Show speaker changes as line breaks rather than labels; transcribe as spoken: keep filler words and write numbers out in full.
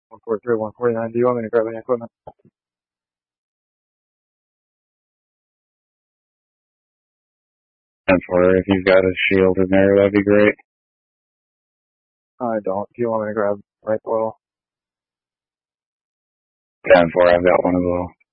one forty-three, one forty-nine. Do you want me to grab any equipment?
ten four, if you've got a shield in there, that'd be great.
I don't. Do you want me to grab right oil?
ten four, I've got one as well.